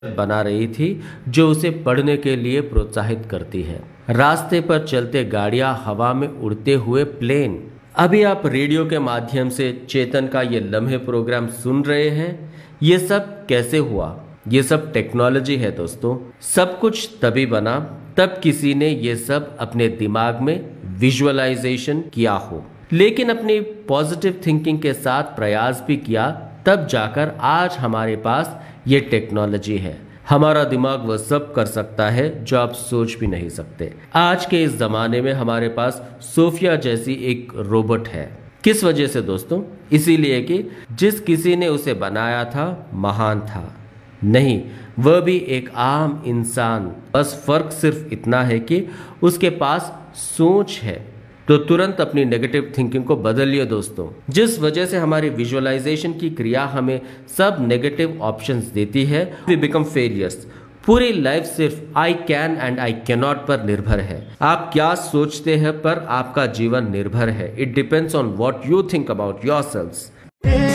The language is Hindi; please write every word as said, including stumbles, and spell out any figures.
बना रही थी जो उसे पढ़ने के लिए प्रोत्साहित करती है। रास्ते पर चलते गाड़ियां, हवा में उड़ते हुए प्लेन। अभी आप रेडियो के माध्यम से चेतन का ये लम्हे प्रोग्राम सुन रहे हैं। ये सब कैसे हुआ? ये सब टेक्नोलॉजी है दोस्तों। सब कुछ तभी बना तब किसी ने ये सब अपने दिमाग में विजुअलाइजेशन किया हो, लेकिन अपनी पॉजिटिव थिंकिंग के साथ प्रयास भी किया, तब जाकर आज हमारे पास ये टेक्नोलॉजी है। हमारा दिमाग वह सब कर सकता है जो आप सोच भी नहीं सकते। आज के इस जमाने में हमारे पास सोफिया जैसी एक रोबोट है। किस वजह से दोस्तों? इसीलिए कि जिस किसी ने उसे बनाया था महान था। नहीं, वह भी एक आम इंसान। बस फर्क सिर्फ इतना है कि उसके पास सोच है। तो तुरंत अपनी नेगेटिव थिंकिंग को बदलिए दोस्तों। जिस वजह से हमारी विजुअलाइजेशन की क्रिया हमें सब नेगेटिव ऑप्शंस देती है, वी बिकम फेलियर्स। पूरी लाइफ सिर्फ I can and I can not पर निर्भर है। आप क्या सोचते हैं पर आपका जीवन निर्भर है। It depends on what you think about yourselves.